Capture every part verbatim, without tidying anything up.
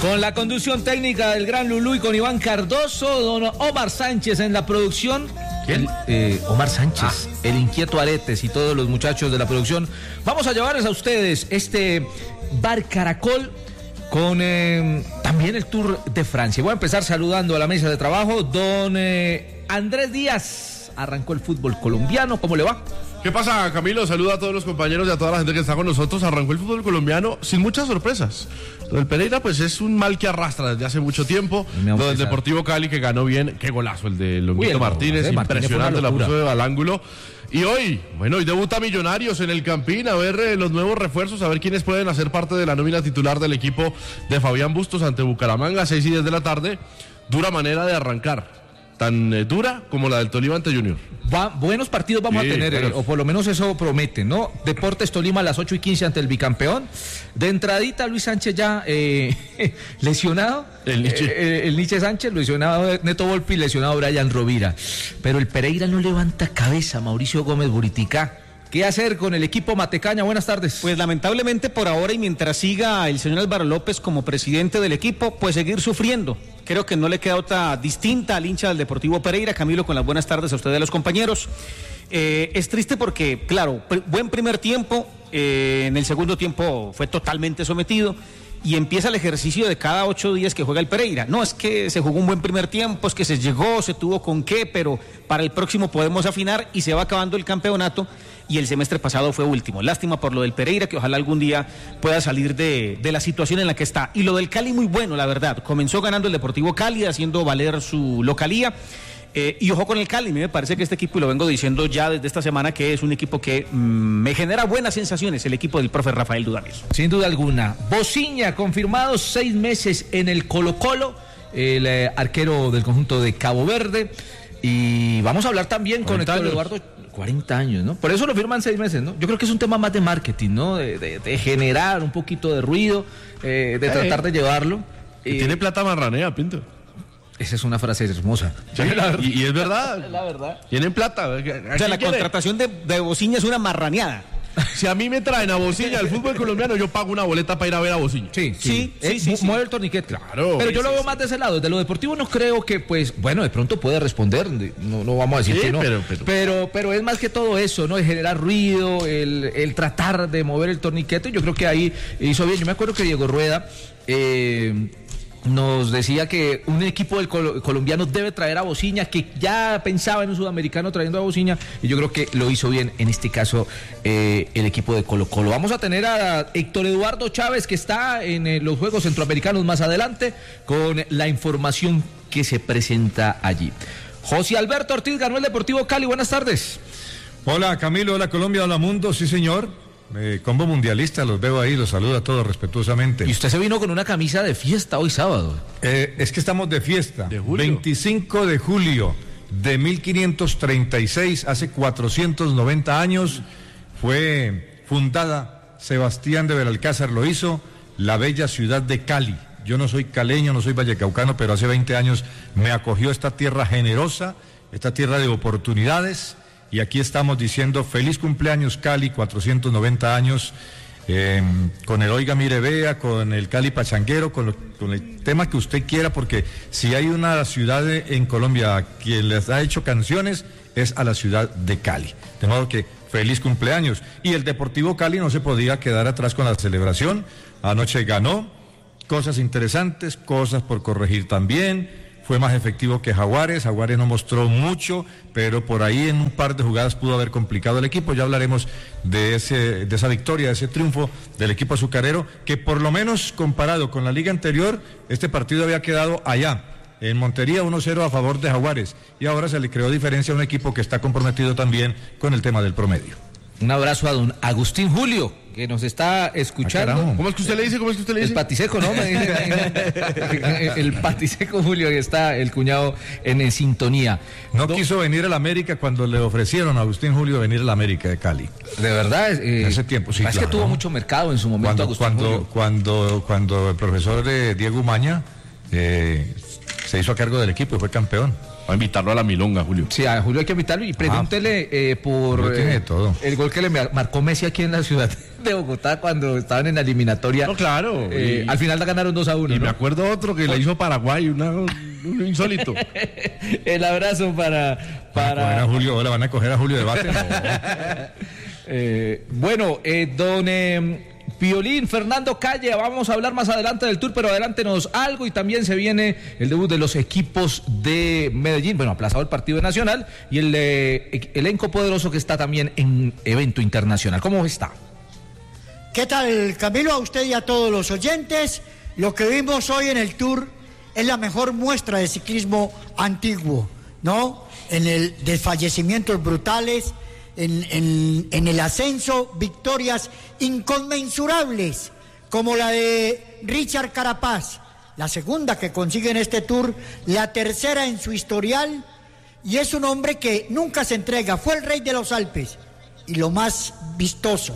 Con la conducción técnica del gran Lulú y con Iván Cardoso, don Omar Sánchez en la producción. ¿Quién? Eh, Omar Sánchez, ah. el inquieto Aretes y todos los muchachos de la producción. Vamos a llevarles a ustedes este Bar Caracol con eh, también el Tour de Francia. Voy a empezar saludando a la mesa de trabajo. Don eh, Andrés Díaz, arrancó el fútbol colombiano. ¿Cómo le va? ¿Qué pasa, Camilo? Saluda a todos los compañeros y a toda la gente que está con nosotros. Arrancó el fútbol colombiano sin muchas sorpresas. Lo del Pereira, pues es un mal que arrastra desde hace mucho tiempo. Lo del Deportivo Cali, que ganó bien. Qué golazo el de Longuito Martínez. Eh, impresionante, la puso al ángulo. Y hoy, bueno, hoy debuta Millonarios en el Campín, a ver eh, los nuevos refuerzos, a ver quiénes pueden hacer parte de la nómina titular del equipo de Fabián Bustos ante Bucaramanga, seis y diez de la tarde. Dura manera de arrancar. Tan eh, dura como la del Tolima ante Junior. Va, buenos partidos vamos sí, a tener, eh, o por lo menos eso promete, ¿no? Deportes Tolima a las ocho y quince ante el bicampeón. De entradita, Luis Sánchez ya eh, lesionado. El Nietzsche. Eh, el Nietzsche Sánchez, lesionado Neto Volpi, lesionado Brian Rovira. Pero el Pereira no levanta cabeza, Mauricio Gómez Buriticá. ¿Qué hacer con el equipo Matecaña? Buenas tardes. Pues lamentablemente por ahora y mientras siga el señor Álvaro López como presidente del equipo, pues seguir sufriendo. Creo que no le queda otra distinta al hincha del Deportivo Pereira. Camilo, con las buenas tardes a ustedes, a los compañeros. Eh, es triste porque, claro, pr- buen primer tiempo, eh, en el segundo tiempo fue totalmente sometido. Y empieza el ejercicio de cada ocho días que juega el Pereira. No, es que se jugó un buen primer tiempo, es que se llegó, se tuvo con qué, pero para el próximo podemos afinar y se va acabando el campeonato y el semestre pasado fue último. Lástima por lo del Pereira, que ojalá algún día pueda salir de, de la situación en la que está. Y lo del Cali muy bueno, la verdad. Comenzó ganando el Deportivo Cali, haciendo valer su localía. Eh, y ojo con el Cali, me parece que este equipo, y lo vengo diciendo ya desde esta semana, que es un equipo que mmm, me genera buenas sensaciones, el equipo del profe Rafael Dudamel. Sin duda alguna. Bociña, confirmado seis meses en el Colo-Colo, el eh, arquero del conjunto de Cabo Verde. Y vamos a hablar también con Héctor Eduardo. cuarenta años, ¿no? Por eso lo firman seis meses, ¿no? Yo creo que es un tema más de marketing, ¿no? De, de, de generar un poquito de ruido, eh, de tratar eh, de llevarlo. Eh, tiene plata marranea, Pinto. Esa es una frase hermosa. Sí, y, y es verdad. La verdad. Tienen plata. O sea, la quiere? contratación de, de Bociña es una marraneada. Si a mí me traen a Bociña al fútbol colombiano, yo pago una boleta para ir a ver a Bociña. Sí, sí, sí. sí, sí, sí. Mueve el torniquete. Claro. Pero sí, yo lo sí, veo sí. más de ese lado. Desde lo deportivo no creo que, pues, bueno, de pronto puede responder. No, no vamos a decir sí, que no. Pero pero, pero, pero es más que todo eso, ¿no? El generar ruido, el, el tratar de mover el torniquete. Yo creo que ahí hizo bien. Yo me acuerdo que Diego Rueda eh, nos decía que un equipo del col- colombiano debe traer a Bociña, que ya pensaba en un sudamericano trayendo a Bociña, y yo creo que lo hizo bien en este caso eh, el equipo de Colo Colo. Vamos a tener a Héctor Eduardo Chávez, que está en eh, los Juegos Centroamericanos más adelante, con la información que se presenta allí. José Alberto Ortiz ganó el Deportivo Cali, buenas tardes. Hola Camilo, hola Colombia, hola mundo, sí señor. Eh, combo mundialista, los veo ahí, los saludo a todos respetuosamente. Y usted se vino con una camisa de fiesta hoy sábado. Eh, es que estamos de fiesta. ¿De julio? veinticinco de julio de mil quinientos treinta y seis, hace cuatrocientos noventa años, fue fundada, Sebastián de Belalcázar lo hizo, la bella ciudad de Cali. Yo no soy caleño, no soy vallecaucano, pero hace veinte años me acogió esta tierra generosa, esta tierra de oportunidades. Y aquí estamos diciendo feliz cumpleaños Cali, cuatrocientos noventa años, eh, con el Oiga Mire Vea, con el Cali Pachanguero, con, lo, con el tema que usted quiera, porque si hay una ciudad de, en Colombia quien les ha hecho canciones, es a la ciudad de Cali. De modo que feliz cumpleaños. Y el Deportivo Cali no se podía quedar atrás con la celebración. Anoche ganó, cosas interesantes, cosas por corregir también. Fue más efectivo que Jaguares, Jaguares no mostró mucho, pero por ahí en un par de jugadas pudo haber complicado el equipo. Ya hablaremos de, ese, de esa victoria, de ese triunfo del equipo azucarero, que por lo menos comparado con la liga anterior, este partido había quedado allá, en Montería, uno cero a favor de Jaguares, y ahora se le creó diferencia a un equipo que está comprometido también con el tema del promedio. Un abrazo a don Agustín Julio, que nos está escuchando. Ah, ¿cómo es que usted le dice? ¿Cómo es que usted le dice? El patiseco, ¿no? El patiseco Julio, que está el cuñado en, en sintonía. No Do... quiso venir a la América cuando le ofrecieron a Agustín Julio venir a la América de Cali. De verdad, eh, en ese tiempo, sí, es claro. que tuvo mucho mercado en su momento. Cuando, Agustín cuando, Julio. cuando, cuando el profesor de Diego Umaña eh, se hizo a cargo del equipo y fue campeón. Va a invitarlo a la milonga, Julio. Sí, a Julio hay que invitarlo y pregúntele eh, por tiene eh, todo. el gol que le marcó Messi aquí en la ciudad de Bogotá cuando estaban en la eliminatoria. No, claro. Eh, y, al final la ganaron dos a uno. Y ¿no? me acuerdo otro que le hizo Paraguay, una, un insólito. El abrazo para... para... Van a, Julio, ¿la van a coger a Julio de bate? No. eh, bueno, eh, don... Eh, Piolín, Fernando Calle, vamos a hablar más adelante del Tour, pero adelántenos algo y también se viene el debut de los equipos de Medellín, bueno, aplazado el partido nacional y el eh, elenco poderoso que está también en evento internacional. ¿Cómo está? ¿Qué tal, Camilo? A usted y a todos los oyentes. Lo que vimos hoy en el Tour es la mejor muestra de ciclismo antiguo, ¿no? En el desfallecimientos brutales, En, en, en el ascenso, victorias inconmensurables, como la de Richard Carapaz, la segunda que consigue en este Tour, la tercera en su historial, y es un hombre que nunca se entrega, fue el rey de los Alpes, y lo más vistoso,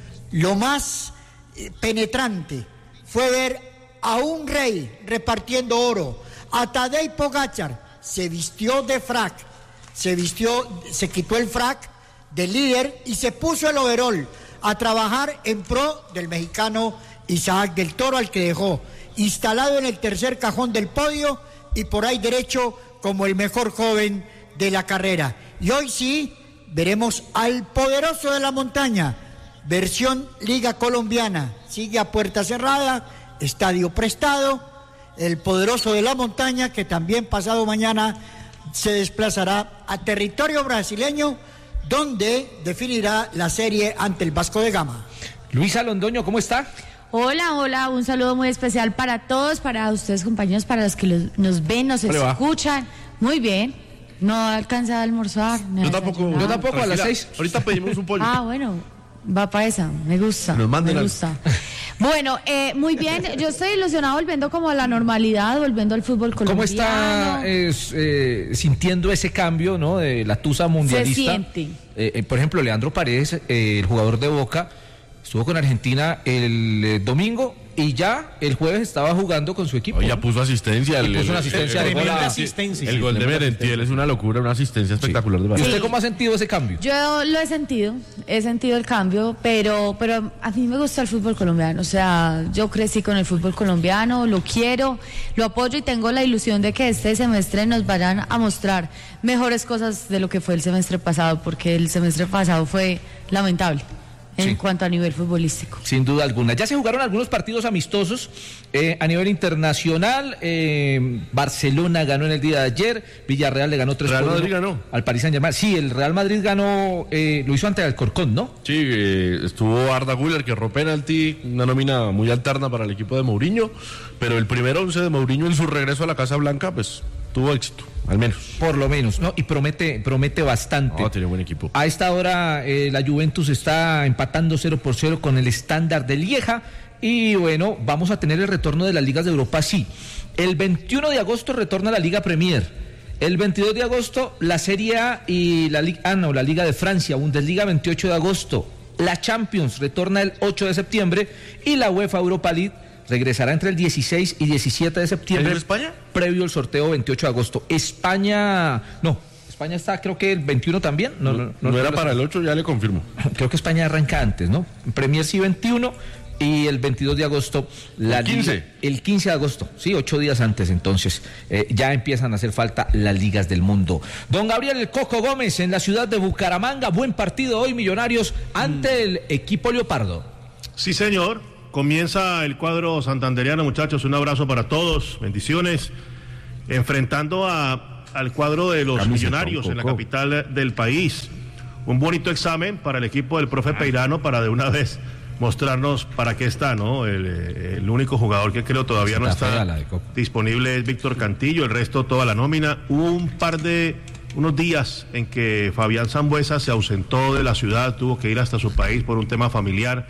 lo más eh, penetrante, fue ver a un rey repartiendo oro. A Tadej Pogačar se vistió de frac, se vistió, se quitó el frac de líder y se puso el overol a trabajar en pro del mexicano Isaac del Toro, al que dejó instalado en el tercer cajón del podio y por ahí derecho como el mejor joven de la carrera. Y hoy sí veremos al poderoso de la montaña, versión Liga Colombiana, sigue a puerta cerrada, estadio prestado, el poderoso de la montaña que también pasado mañana se desplazará a territorio brasileño, donde definirá la serie ante el Vasco de Gama. Luisa Londoño, ¿cómo está? Hola, hola, un saludo muy especial para todos, para ustedes compañeros, para los que los, nos ven, nos Prueba. escuchan. Muy bien, no alcanza a almorzar. Yo tampoco, Yo tampoco, a las seis. Ahorita pedimos un pollo. Ah, bueno, va para esa, me gusta, Nos manden me algo. gusta. Bueno, eh, muy bien, yo estoy ilusionado volviendo como a la normalidad, volviendo al fútbol colombiano. ¿Cómo está eh, eh, sintiendo ese cambio, ¿no? De la tusa mundialista. Se siente. Eh, eh, por ejemplo, Leandro Paredes, eh, el jugador de Boca, estuvo con Argentina el eh, domingo y ya el jueves estaba jugando con su equipo. Hoy ya puso asistencia. Y el, puso una el- asistencia el- de gol el- a- asistencia. El gol de Merentiel es una locura, una asistencia espectacular de ¿Y Vargas. usted cómo ha sentido ese cambio? Yo lo he sentido, he sentido el cambio, pero, pero a mí me gusta el fútbol colombiano, o sea, yo crecí con el fútbol colombiano, lo quiero, lo apoyo y tengo la ilusión de que este semestre nos vayan a mostrar mejores cosas de lo que fue el semestre pasado, porque el semestre pasado fue lamentable en Sí. cuanto a nivel futbolístico. Sin duda alguna. Ya se jugaron algunos partidos amistosos eh, a nivel internacional. Eh, Barcelona ganó en el día de ayer. Villarreal le ganó tres Real por uno Madrid ganó. al Paris Saint-Germain. Sí, el Real Madrid ganó, eh, lo hizo ante el Alcorcón, ¿no? Sí, eh, estuvo Arda Güler que erró penalti, una nómina muy alterna para el equipo de Mourinho, pero el primer once de Mourinho en su regreso a la Casa Blanca, pues tuvo éxito, al menos. Por lo menos, ¿no? Y promete, promete bastante. No, tiene buen equipo. A esta hora eh, la Juventus está empatando cero por cero con el Standard de Lieja. Y bueno, vamos a tener el retorno de las ligas de Europa, sí. El veintiuno de agosto retorna la Liga Premier. El veintidós de agosto la Serie A y la Liga, ah, no, la Liga de Francia, Bundesliga veintiocho de agosto. La Champions retorna el ocho de septiembre y la UEFA Europa League regresará entre el dieciséis y diecisiete de septiembre. ¿En España? Previo al sorteo veintiocho de agosto. España, no, España está creo que el veintiuno también. No, no, No, no era no, para el ocho, ya le confirmo. Creo que España arranca antes, ¿no? Premier sí veintiuno y el veintidós de agosto la El quince. liga- el quince de agosto, sí, ocho días antes, entonces eh, ya empiezan a hacer falta las ligas del mundo. Don Gabriel El Coco Gómez en la ciudad de Bucaramanga, buen partido hoy Millonarios ante el equipo Leopardo. Sí, señor. Comienza el cuadro santandereano, muchachos. Un abrazo para todos. Bendiciones. Enfrentando a, al cuadro de los Camiseta, Millonarios un en la coco. capital del país. Un bonito examen para el equipo del profe Peirano para de una vez mostrarnos para qué está, ¿no? El, el único jugador que creo todavía no Está fea está la de Coco. disponible es Víctor Cantillo. El resto, toda la nómina. Hubo un par de... unos días en que Fabián Sambuesa se ausentó de la ciudad, tuvo que ir hasta su país por un tema familiar,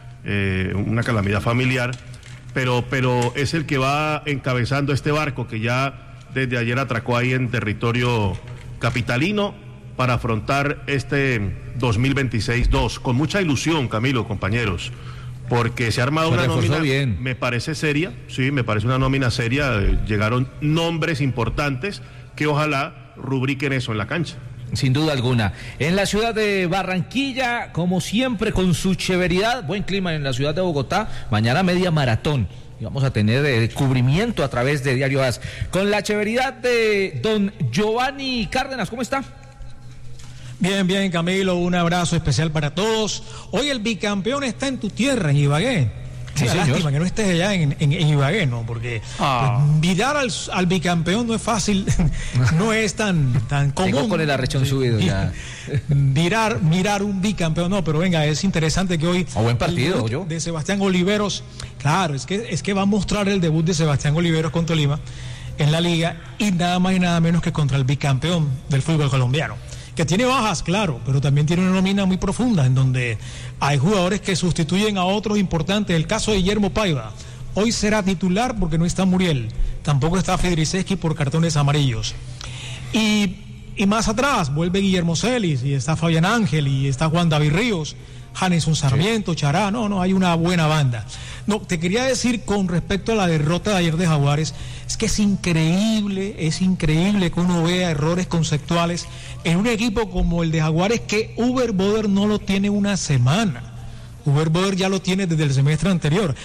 eh, una calamidad familiar, pero, pero es el que va encabezando este barco que ya desde ayer atracó ahí en territorio capitalino para afrontar este dos mil veintiséis dos con mucha ilusión, Camilo, compañeros, porque se ha armado Se una reforzó nómina, bien. me parece seria, sí, me parece una nómina seria, eh, llegaron nombres importantes que ojalá rubriquen eso en la cancha. Sin duda alguna. En la ciudad de Barranquilla, como siempre, con su severidad, buen clima en la ciudad de Bogotá, mañana media maratón. Y vamos a tener eh, cubrimiento a través de Diario A S. Con la severidad de don Giovanni Cárdenas, ¿cómo está? Bien, bien, Camilo, un abrazo especial para todos. Hoy el bicampeón está en tu tierra, en Ibagué. Sí, Una lástima señor. que no estés allá en, en, en Ibagué, ¿no? Porque Ah. pues, mirar al, al bicampeón no es fácil, no es tan, tan común. Tengo con el arrechón subido ya. Mirar, mirar un bicampeón, no, pero venga, es interesante que hoy... A buen partido, el debut yo. de Sebastián Oliveros, claro, es que, es que va a mostrar el debut de Sebastián Oliveros con Tolima en la liga y nada más y nada menos que contra el bicampeón del fútbol colombiano. Que tiene bajas, claro, pero también tiene una nómina muy profunda en donde hay jugadores que sustituyen a otros importantes. El caso de Guillermo Paiva, hoy será titular porque no está Muriel, tampoco está Federiceski por cartones amarillos. Y, y más atrás vuelve Guillermo Celis y está Fabián Ángel y está Juan David Ríos, Janeson Sarmiento, sí. Chará, no, no, hay una buena banda. No, te quería decir con respecto a la derrota de ayer de Jaguares, es que es increíble, es increíble que uno vea errores conceptuales en un equipo como el de Jaguares que Uber Boder no lo tiene una semana. Uber Boder ya lo tiene desde el semestre anterior.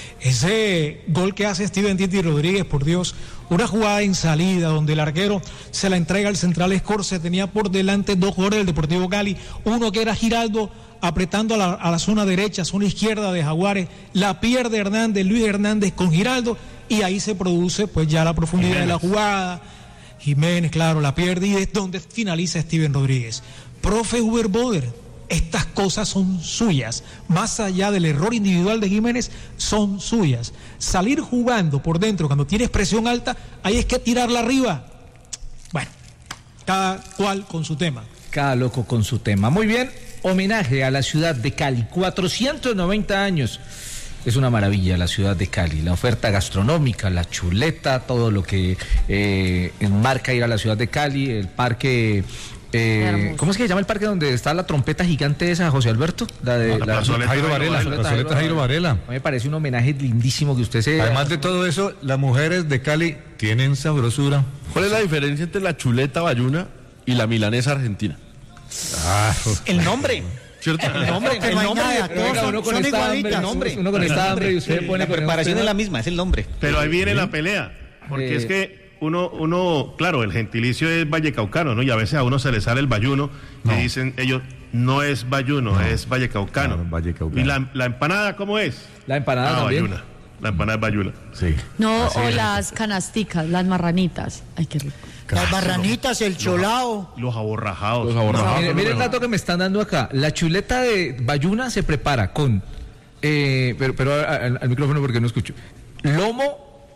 Ese gol que hace Steven Titi Rodríguez, por Dios, una jugada en salida donde el arquero se la entrega al central Escorce, tenía por delante dos jugadores del Deportivo Cali, uno que era Giraldo apretando a la, a la zona derecha, zona izquierda de Jaguares, la pierde Hernández, Luis Hernández con Giraldo, y ahí se produce pues ya la profundidad Jiménez. de la jugada. Jiménez, claro, la pierde y es donde finaliza Steven Rodríguez. Profe Uber Boder, estas cosas son suyas, más allá del error individual de Jiménez, son suyas. Salir jugando por dentro cuando tienes presión alta, ahí es que tirarla arriba. Bueno, cada cual con su tema. Cada loco con su tema. Muy bien, homenaje a la ciudad de Cali, cuatrocientos noventa años. Es una maravilla la ciudad de Cali, la oferta gastronómica, la chuleta, todo lo que eh, enmarca ir a la ciudad de Cali, el parque... Eh, ¿Cómo es que se llama el parque donde está la trompeta gigante esa, José Alberto? La de la, la, plazoleta Jairo Varela. La plazoleta Jairo Varela. Me parece un homenaje lindísimo que usted se... Además de todo eso, las mujeres de Cali tienen sabrosura. ¿Cuál es la diferencia entre la chuleta bayuna y la milanesa argentina? Ah, el nombre. ¿Cierto? El nombre, el nombre. Venga, uno con esta hambre, el nombre. Uno con esta hambre y usted sí, pone... La preparación es la misma, es el nombre. Pero ahí viene la pelea, porque Eh, es que uno, uno, claro, el gentilicio es vallecaucano, ¿no? Y a veces a uno se le sale el bayuno No. y dicen ellos, no es bayuno, No. es vallecaucano. Claro, vallecaucano. ¿Y la, la empanada cómo es? La empanada Ah, también. bayuna. La empanada es bayuna. Sí. No, Así o es. las canasticas, las marranitas. Ay, qué rico. Las barranitas, el cholao. Los aborrajados. Los aborrajados. Mire, son mire los el dato que me están dando acá. La chuleta de bayuna se prepara con, eh, pero, pero al, al micrófono porque no escucho, lomo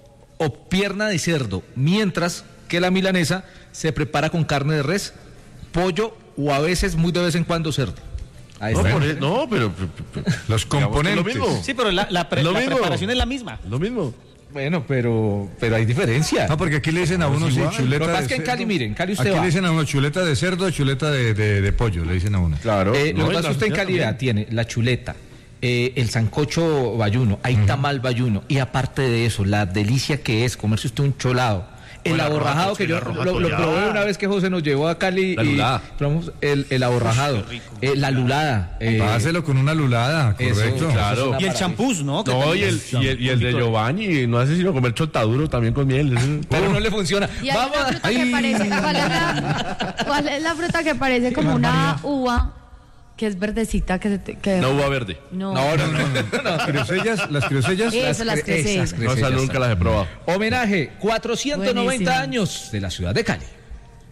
o pierna de cerdo, mientras que la milanesa se prepara con carne de res, pollo o a veces, muy de vez en cuando, cerdo. Ahí No, está. por eso- no, pero, pero- pero- Los digamos que es componentes. Lo mismo. Sí, pero la, la, pre- Lo la mismo. preparación es la misma. Lo mismo. Bueno, pero, pero hay diferencia. No, porque aquí le dicen a uno sí, Lo chuleta que pasa de es que en cerdo. Cali, miren, en Cali usted Aquí va. le dicen a uno chuleta de cerdo, chuleta de, de, de pollo, le dicen a uno. Claro. Eh, lo No, que pasa es que usted en la- Cali vea, tiene la chuleta, eh, el sancocho bayuno, hay tamal bayuno, y aparte de eso, la delicia que es comerse usted un cholado. El O el aborrajado arroz, que el yo arroz lo, lo atollado. probé una vez que José nos llevó a Cali La y lulada. probamos el, el aborrajado, eh, la lulada. eh, Páselo con una lulada, eso, correcto. claro. eso es una Y el maravilla. champús, ¿no? Que No, también y el, es- y el, y el de Giovanni no hace sino comer chotaduro también con miel. Eso- Pero no le funciona. Y hay Vamos una a- fruta que parece, ¿cuál es la, cuál es la fruta que parece como una uva que es verdecita que se te, que No uva verde. no, No, no, no, no, no. Criosellas, las criosellas. Eso, las cre- creces. esas No, esas crecellas. nunca las he probado. Homenaje, cuatrocientos noventa Buenísimo. años de la ciudad de Cali.